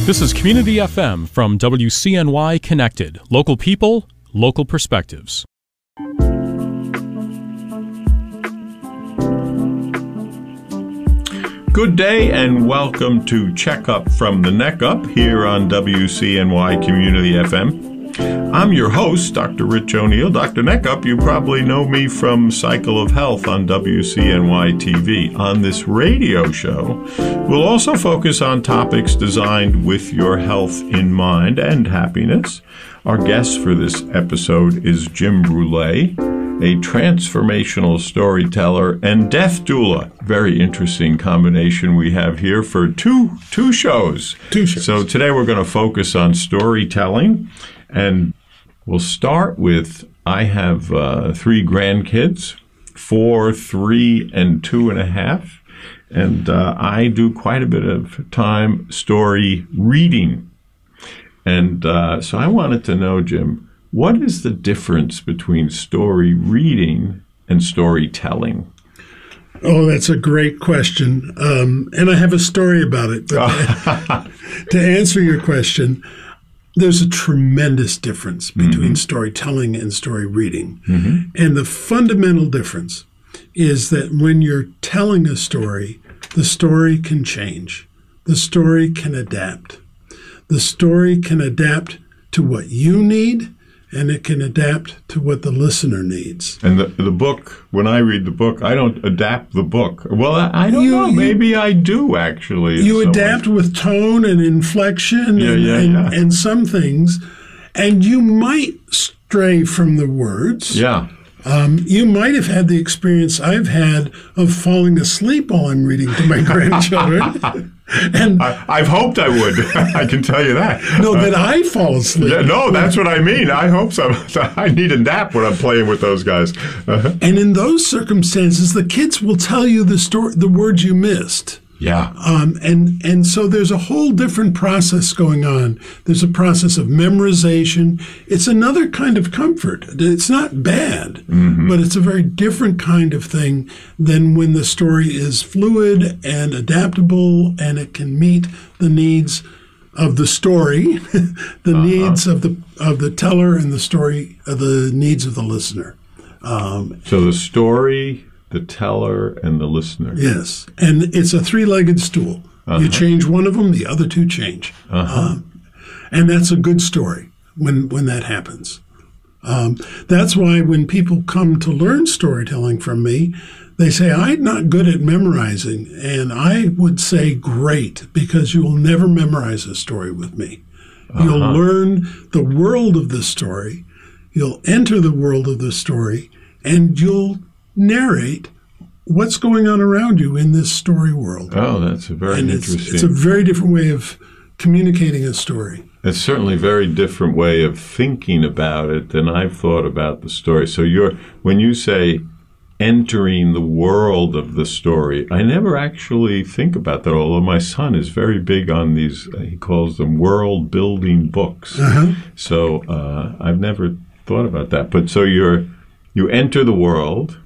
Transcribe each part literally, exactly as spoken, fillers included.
This is Community F M from W C N Y Connected. Local people, local perspectives. Good day and welcome to Checkup from the Neck Up here on W C N Y Community F M. I'm your host, Doctor Rich O'Neill. Doctor Neckup, you probably know me from Cycle of Health on W C N Y T V. On this radio show, we'll also focus on topics designed with your health in mind and happiness. Our guest for this episode is Jim Brule, a transformational storyteller and death doula. Very interesting combination we have here for two two shows. Two shows. So today we're going to focus on storytelling. And we'll start with, I have uh, three grandkids, four, three, and two and a half. And uh, I do quite a bit of time story reading. And uh, so I wanted to know, Jim, what is the difference between story reading and storytelling? Oh, that's a great question. Um, and I have a story about it. But to answer your question, there's a tremendous difference between mm-hmm. storytelling and story reading. Mm-hmm. And the fundamental difference is that when you're telling a story, the story can change. The story can adapt. The story can adapt to what you need, and it can adapt to what the listener needs. And the the book, when I read the book, I don't adapt the book. Well, I, I don't you, know. You, Maybe I do, actually. You adapt ways. With tone and inflection yeah, and, yeah, and, yeah. and some things. And you might stray from the words. Yeah. Um, you might have had the experience I've had of falling asleep while I'm reading to my grandchildren. And I, I've hoped I would. I can tell you that. No, that uh, I fall asleep. Yeah, no, that's what I mean. I hope so. I need a nap when I'm playing with those guys. Uh-huh. And in those circumstances, the kids will tell you the story, the words you missed. Yeah. Um, and, and so there's a whole different process going on. There's a process of memorization. It's another kind of comfort. It's not bad, mm-hmm. but it's a very different kind of thing than when the story is fluid and adaptable and it can meet the needs of the story, the uh-huh. needs of the of the teller, and the story, uh, the needs of the listener. Um, so the story, the teller, and the listener. Yes. And it's a three-legged stool. Uh-huh. You change one of them, the other two change. Uh-huh. Um, and that's a good story when, when that happens. Um, that's why when people come to learn storytelling from me, they say, I'm not good at memorizing. And I would say, great, because you will never memorize a story with me. Uh-huh. You'll learn the world of the story. You'll enter the world of the story, and you'll narrate what's going on around you in this story world. Oh, that's a very and interesting. It's, it's a very different way of communicating a story. It's certainly a very different way of thinking about it than I've thought about the story. So you're when you say entering the world of the story, I never actually think about that, although my son is very big on these, he calls them world-building books. Uh-huh. So uh, I've never thought about that. But so you're you enter the world,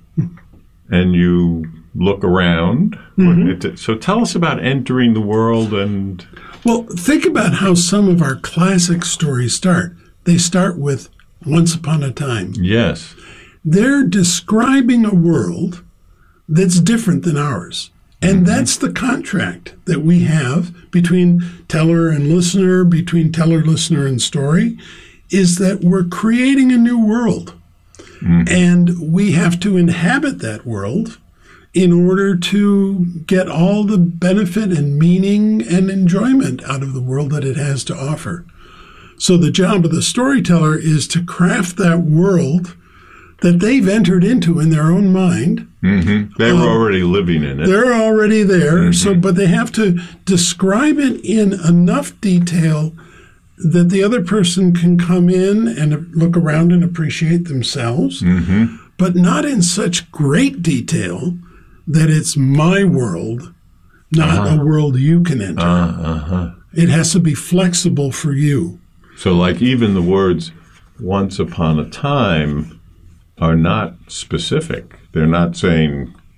and you look around. Mm-hmm. So tell us about entering the world and... Well, think about how some of our classic stories start. They start with once upon a time. Yes. They're describing a world that's different than ours. And mm-hmm. that's the contract that we have between teller and listener, between teller, listener, and story, is that we're creating a new world. Mm-hmm. And we have to inhabit that world in order to get all the benefit and meaning and enjoyment out of the world that it has to offer. So the job of the storyteller is to craft that world that they've entered into in their own mind. Mm-hmm. They were um, already living in it. They're already there. Mm-hmm. So, but they have to describe it in enough detail that the other person can come in and look around and appreciate themselves, mm-hmm. but not in such great detail that it's my world, not uh-huh. a world you can enter. Uh-huh. It has to be flexible for you. So like even the words once upon a time are not specific. They're not saying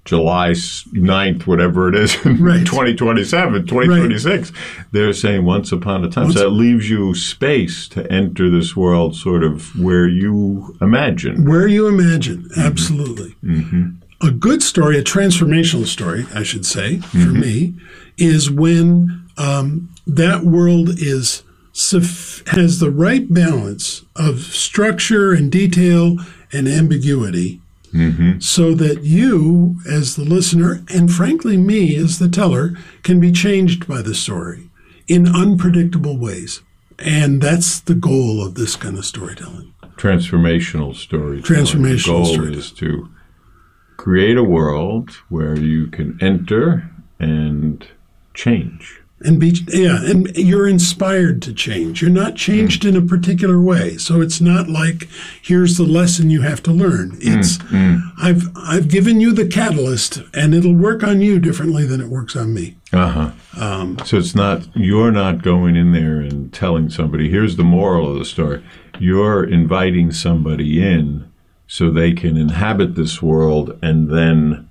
July ninth, whatever it is, right. twenty twenty-seven, twenty twenty-six. Right. They're saying once upon a time. Once so that leaves you space to enter this world sort of where you imagine. Where you imagine, absolutely. Mm-hmm. A good story, a transformational story, I should say, for mm-hmm. me, is when um, that world is has the right balance of structure and detail and ambiguity, mm-hmm. so that you, as the listener, and frankly me, as the teller, can be changed by the story in unpredictable ways. And that's the goal of this kind of storytelling. Transformational storytelling. Transformational The goal storytelling. is to create a world where you can enter and change. And be, yeah, and you're inspired to change. You're not changed mm. in a particular way. So it's not like, here's the lesson you have to learn. It's, mm. Mm. I've I've given you the catalyst, and it'll work on you differently than it works on me. Uh-huh. Um, so it's not, you're not going in there and telling somebody, here's the moral of the story. You're inviting somebody in so they can inhabit this world and then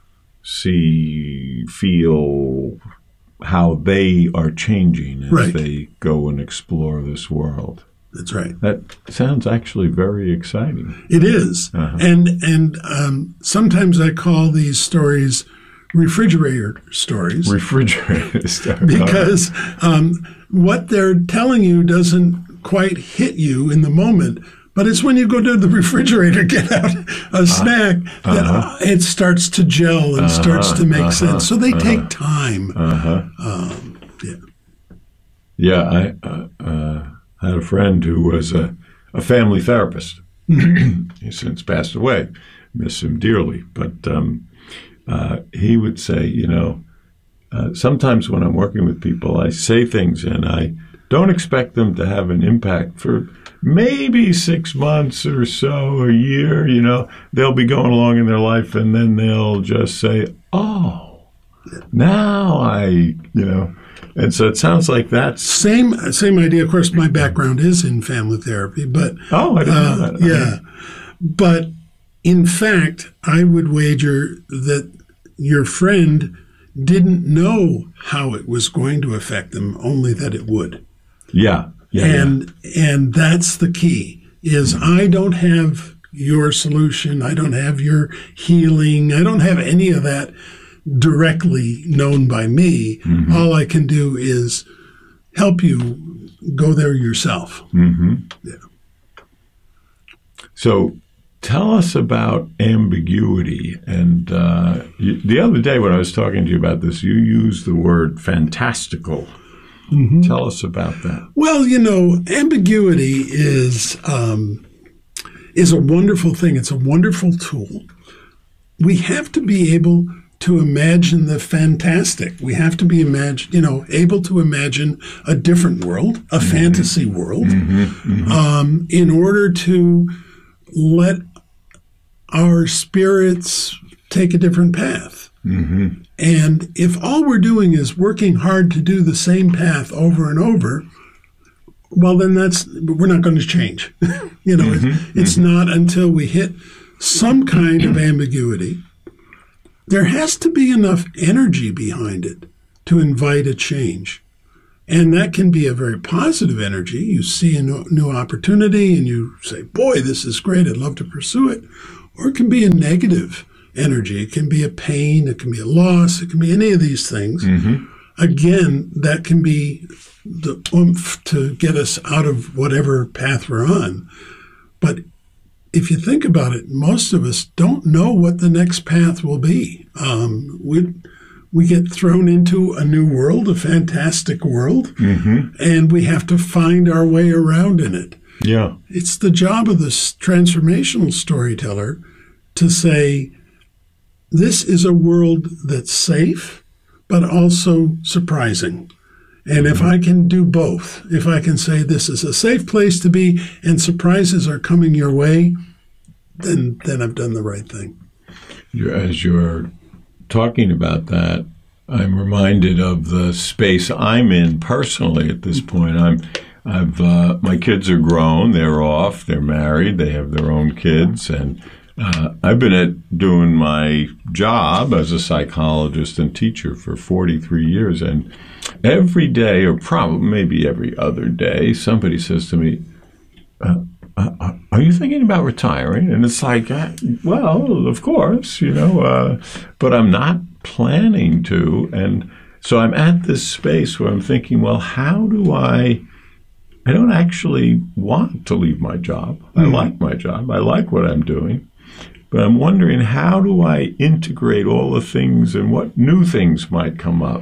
see, feel how they are changing as right. they go and explore this world. That's right. That sounds actually very exciting. It is. Uh-huh. And and um, sometimes I call these stories refrigerator stories. Refrigerator stories. Because um, what they're telling you doesn't quite hit you in the moment, but it's when you go to the refrigerator, get out a snack, uh, that uh-huh. it starts to gel and uh-huh. starts to make uh-huh. sense. So they uh-huh. take time. Uh-huh. Um, yeah. Yeah, I uh, uh, had a friend who was a, a family therapist. He's since passed away. Miss him dearly. But um, uh, he would say, you know, uh, sometimes when I'm working with people, I say things and I don't expect them to have an impact for maybe six months or so, a year, you know. They'll be going along in their life and then they'll just say, oh, now I, you know. And so it sounds like that's... Same same idea. Of course, my background is in family therapy, but... Oh, I didn't uh, know that. Yeah. But in fact, I would wager that your friend didn't know how it was going to affect them, only that it would. Yeah. Yeah, and yeah. and that's the key, is I don't have your solution. I don't have your healing. I don't have any of that directly known by me. Mm-hmm. All I can do is help you go there yourself. Mm-hmm. Yeah. So tell us about ambiguity. And uh, you, the other day when I was talking to you about this, you used the word fantastical. Mm-hmm. Tell us about that. Well, you know, ambiguity is um, is a wonderful thing. It's a wonderful tool. We have to be able to imagine the fantastic. We have to be imagine, you know, able to imagine a different world, a mm-hmm. fantasy world, mm-hmm. Mm-hmm. Um, in order to let our spirits take a different path. Mm-hmm. And if all we're doing is working hard to do the same path over and over, well, then that's we're not going to change. you know, mm-hmm. it's, it's mm-hmm. not until we hit some kind of ambiguity. There has to be enough energy behind it to invite a change. And that can be a very positive energy. You see a new opportunity and you say, boy, this is great. I'd love to pursue it. Or it can be a negative energy. It can be a pain. It can be a loss. It can be any of these things. Mm-hmm. Again, that can be the oomph to get us out of whatever path we're on. But if you think about it, most of us don't know what the next path will be. Um, we we get thrown into a new world, a fantastic world, mm-hmm. and we have to find our way around in it. Yeah, it's the job of the transformational storyteller to say, this is a world that's safe, but also surprising. And if I can do both, if I can say this is a safe place to be and surprises are coming your way, then then I've done the right thing. You're, as you're talking about that, I'm reminded of the space I'm in personally at this point. I'm, I've, uh, my kids are grown, they're off, they're married, they have their own kids, and Uh, I've been at doing my job as a psychologist and teacher for forty-three years, and every day, or probably maybe every other day, somebody says to me, uh, uh, are you thinking about retiring? And it's like, uh, well, of course, you know, uh, but I'm not planning to. And so I'm at this space where I'm thinking, well, how do I, I don't actually want to leave my job. I mm-hmm. like my job. I like what I'm doing. But I'm wondering, how do I integrate all the things and what new things might come up?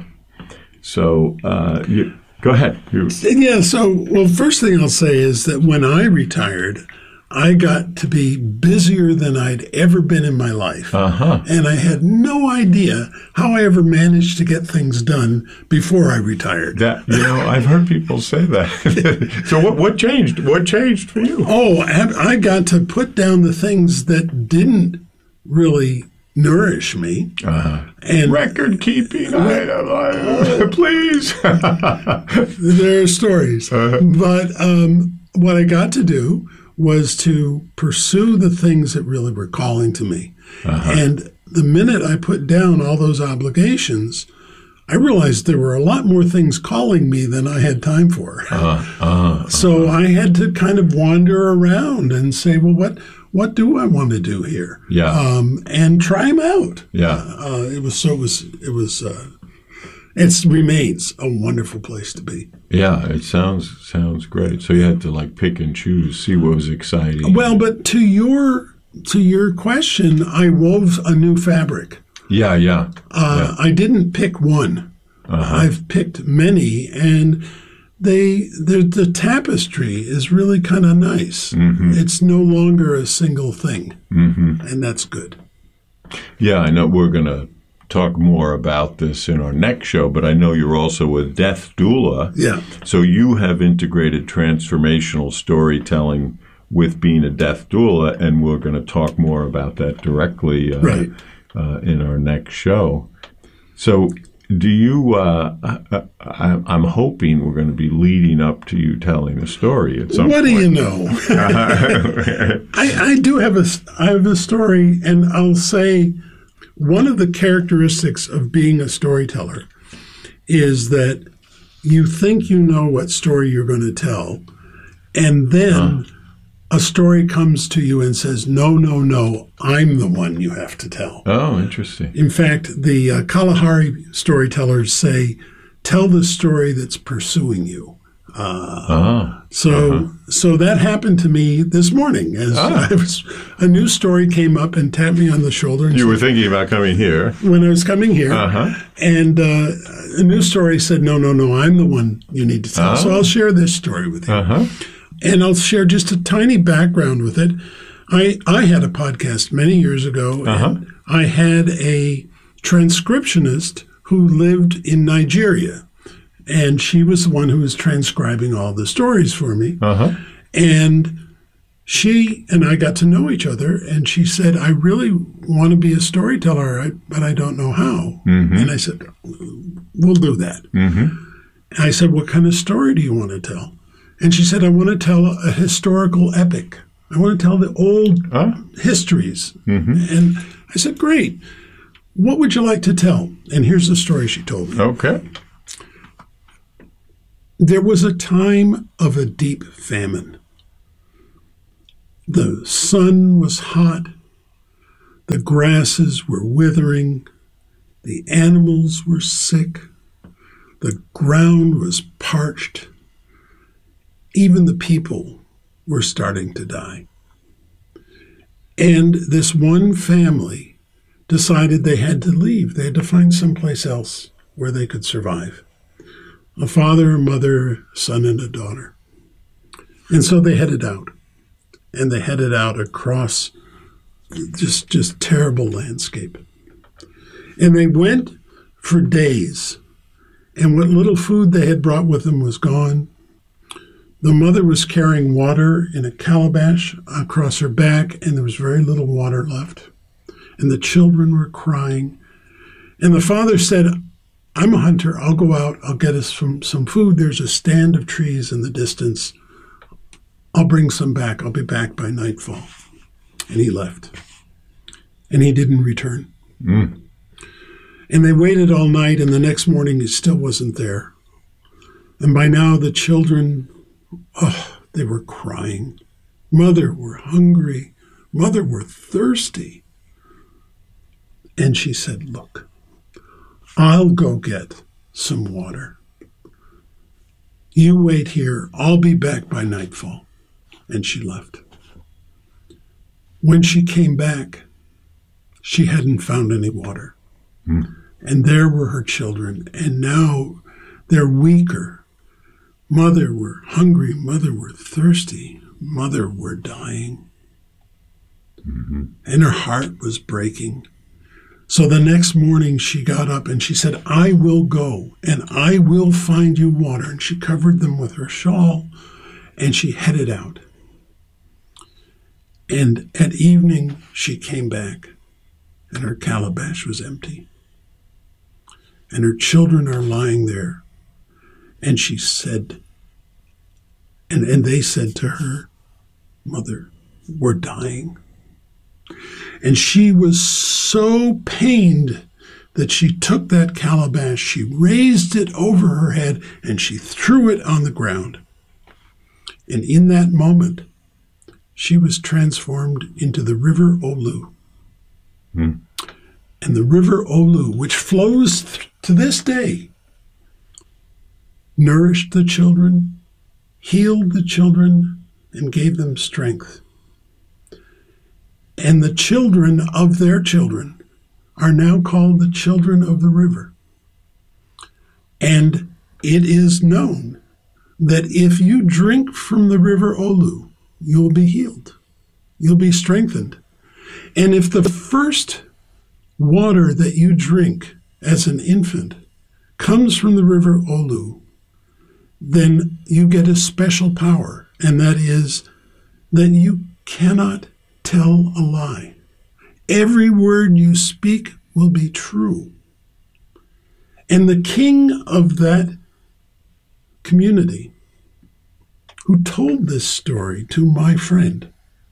So uh, you, go ahead. You. Yeah, so, well, first thing I'll say is that when I retired, I got to be busier than I'd ever been in my life. Uh-huh. And I had no idea how I ever managed to get things done before I retired. That, you know, I've heard people say that. So what, what changed? What changed for you? Oh, I got to put down the things that didn't really nourish me. Uh-huh. And record keeping, I, I, please. There are stories. Uh-huh. But um, what I got to do was to pursue the things that really were calling to me. Uh-huh. And the minute I put down all those obligations, I realized there were a lot more things calling me than I had time for. Uh-huh. Uh-huh. So I had to kind of wander around and say, well, what what do I want to do here? Yeah. Um, and try them out. Yeah. Uh, it was so it was it was uh, it remains a wonderful place to be. Yeah, it sounds sounds great. So you had to like pick and choose, see what was exciting. Well, but to your to your question, I wove a new fabric. Yeah, yeah. Uh, yeah. I didn't pick one. Uh-huh. I've picked many, and they the tapestry is really kind of nice. Mm-hmm. It's no longer a single thing, mm-hmm. and that's good. Yeah, I know we're going to talk more about this in our next show, but I know you're also a death doula. Yeah. So you have integrated transformational storytelling with being a death doula, and we're going to talk more about that directly uh, right. uh, in our next show. So do you, uh, I, I'm hoping we're going to be leading up to you telling a story at some what point. What do you know? I, I do have a, I have a story, and I'll say one of the characteristics of being a storyteller is that you think you know what story you're going to tell, and then huh. a story comes to you and says, no, no, no, I'm the one you have to tell. Oh, interesting. In fact, the uh, Kalahari storytellers say, tell the story that's pursuing you. Uh, uh-huh. So uh-huh. so that happened to me this morning. As ah. I was, a new story came up and tapped me on the shoulder. And you said, were thinking about coming here. When I was coming here. Uh-huh. And uh, a new story said, no, no, no, I'm the one you need to tell. Uh-huh. So I'll share this story with you. Uh-huh. And I'll share just a tiny background with it. I, I had a podcast many years ago, uh-huh. and I had a transcriptionist who lived in Nigeria. And she was the one who was transcribing all the stories for me. Uh-huh. And she and I got to know each other. And she said, I really want to be a storyteller, but I don't know how. Mm-hmm. And I said, we'll do that. Mm-hmm. And I said, what kind of story do you want to tell? And she said, I want to tell a historical epic. I want to tell the old huh? histories. Mm-hmm. And I said, great. What would you like to tell? And here's the story she told me. Okay. There was a time of a deep famine. The sun was hot. The grasses were withering. The animals were sick. The ground was parched. Even the people were starting to die. And this one family decided they had to leave. They had to find someplace else where they could survive. A father, a mother, a son, and a daughter. And so they headed out. And they headed out across just, just terrible landscape. And they went for days. And what little food they had brought with them was gone. The mother was carrying water in a calabash across her back, and there was very little water left. And the children were crying. And the father said, I'm a hunter. I'll go out. I'll get us some, some food. There's a stand of trees in the distance. I'll bring some back. I'll be back by nightfall. And he left. and he didn't return. Mm. And they waited all night, and the next morning he still wasn't there. And by now the children, oh, they were crying. Mother, we're hungry. Mother, we're thirsty. And she said, look, I'll go get some water. You wait here. I'll be back by nightfall. And she left. When she came back, she hadn't found any water. Mm. And there were her children. And now they're weaker. Mother, we're hungry. Mother, we're thirsty. Mother, we're dying. Mm-hmm. And her heart was breaking. So the next morning she got up and she said, I will go and I will find you water. And she covered them with her shawl and she headed out. And at evening she came back and her calabash was empty. And her children are lying there. And she said, and, and they said to her, Mother, we're dying. And she was so pained that she took that calabash, she raised it over her head, and she threw it on the ground. And in that moment, she was transformed into the river Olu. Mm. And the river Olu, which flows th- to this day, nourished the children, healed the children, and gave them strength. And the children of their children are now called the children of the river. And it is known that if you drink from the river Olu, you'll be healed. You'll be strengthened. And if the first water that you drink as an infant comes from the river Olu, then you get a special power, and that is that you cannot tell a lie. Every word you speak will be true. And the king of that community, who told this story to my friend,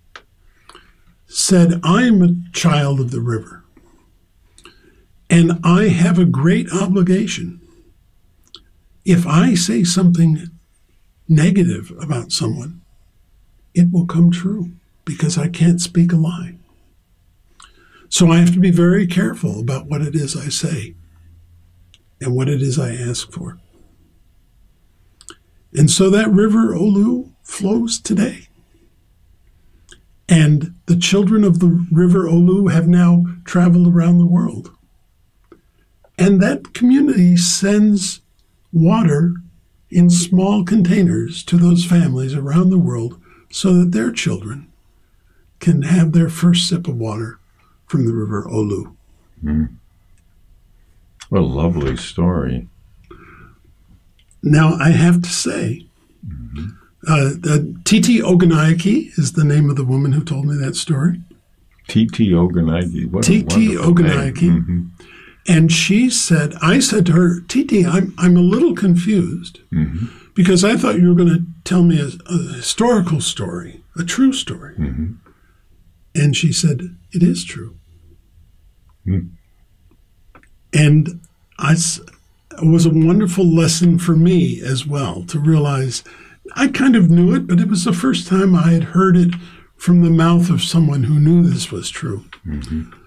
said, I'm a child of the river, and I have a great obligation. If I say something negative about someone, it will come true because I can't speak a lie. So I have to be very careful about what it is I say and what it is I ask for. And so that river Olu flows today. And the children of the river Olu have now traveled around the world. And that community sends water in small containers to those families around the world so that their children can have their first sip of water from the river Olu. Mm. What a lovely story. Now, I have to say, mm-hmm. uh, Titi Ogunayake is the name of the woman who told me that story. Titi Ogunayake. What Titi Ogunayake. Mm-hmm. And she said, I said to her, Titi, I'm, I'm a little confused mm-hmm. because I thought you were going to tell me a, a historical story, a true story. Mm-hmm. And she said, it is true. Mm. And I, it was a wonderful lesson for me as well to realize I kind of knew it, but it was the first time I had heard it from the mouth of someone who knew this was true. Mm-hmm.